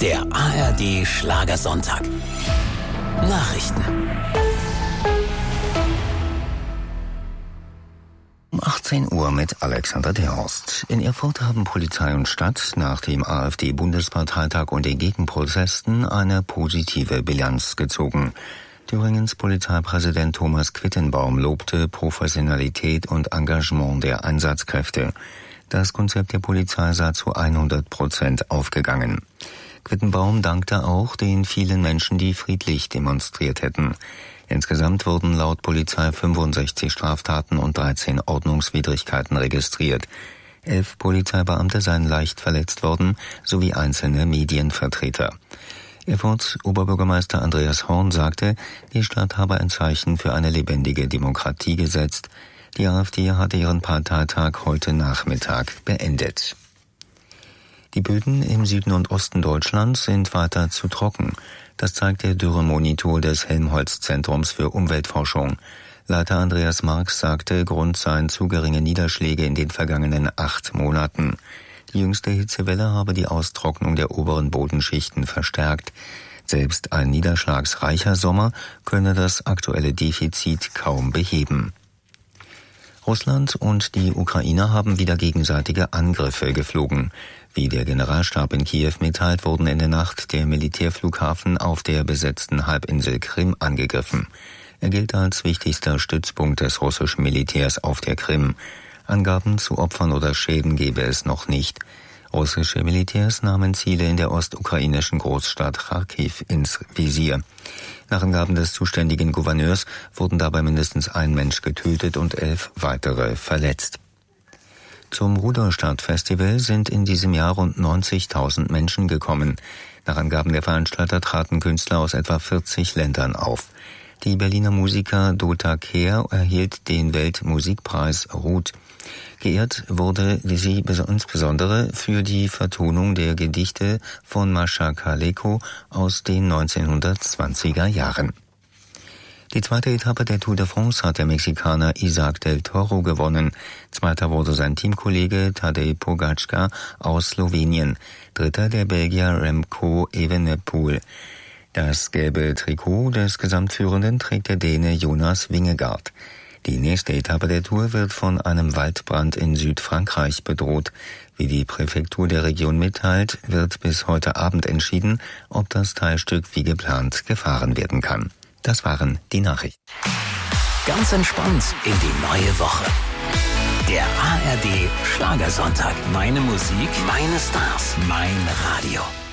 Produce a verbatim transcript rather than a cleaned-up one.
Der A R D Schlagersonntag. Nachrichten. Um achtzehn Uhr mit Alexander Derhorst. In Erfurt haben Polizei und Stadt nach dem AfD-Bundesparteitag und den Gegenprotesten eine positive Bilanz gezogen. Thüringens Polizeipräsident Thomas Quittenbaum lobte Professionalität und Engagement der Einsatzkräfte. Das Konzept der Polizei sei zu hundert Prozent aufgegangen. Quittenbaum dankte auch den vielen Menschen, die friedlich demonstriert hätten. Insgesamt wurden laut Polizei fünfundsechzig Straftaten und dreizehn Ordnungswidrigkeiten registriert. Elf Polizeibeamte seien leicht verletzt worden, sowie einzelne Medienvertreter. Erfurts Oberbürgermeister Andreas Horn sagte, die Stadt habe ein Zeichen für eine lebendige Demokratie gesetzt. Die AfD hatte ihren Parteitag heute Nachmittag beendet. Die Böden im Süden und Osten Deutschlands sind weiter zu trocken. Das zeigt der Dürremonitor des Helmholtz-Zentrums für Umweltforschung. Leiter Andreas Marx sagte, Grund seien zu geringe Niederschläge in den vergangenen acht Monaten. Die jüngste Hitzewelle habe die Austrocknung der oberen Bodenschichten verstärkt. Selbst ein niederschlagsreicher Sommer könne das aktuelle Defizit kaum beheben. Russland und die Ukraine haben wieder gegenseitige Angriffe geflogen. Wie der Generalstab in Kiew mitteilt, wurden in der Nacht der Militärflughafen auf der besetzten Halbinsel Krim angegriffen. Er gilt als wichtigster Stützpunkt des russischen Militärs auf der Krim. Angaben zu Opfern oder Schäden gebe es noch nicht. Russische Militärs nahmen Ziele in der ostukrainischen Großstadt Charkiw ins Visier. Nach Angaben des zuständigen Gouverneurs wurden dabei mindestens ein Mensch getötet und elf weitere verletzt. Zum Ruderstadt-Festival sind in diesem Jahr rund neunzigtausend Menschen gekommen. Nach Angaben der Veranstalter traten Künstler aus etwa vierzig Ländern auf. Die Berliner Musiker Dota Kehr erhielt den Weltmusikpreis Ruth. Geehrt wurde sie insbesondere für die Vertonung der Gedichte von Mascha Kaleko aus den neunzehnhundertzwanziger Jahren. Die zweite Etappe der Tour de France hat der Mexikaner Isaac del Toro gewonnen. Zweiter wurde sein Teamkollege Tadej Pogačar aus Slowenien. Dritter der Belgier Remco Evenepoel. Das gelbe Trikot des Gesamtführenden trägt der Däne Jonas Vingegaard. Die nächste Etappe der Tour wird von einem Waldbrand in Südfrankreich bedroht. Wie die Präfektur der Region mitteilt, wird bis heute Abend entschieden, ob das Teilstück wie geplant gefahren werden kann. Das waren die Nachrichten. Ganz entspannt in die neue Woche. Der A R D Schlagersonntag. Meine Musik, meine Stars, mein Radio.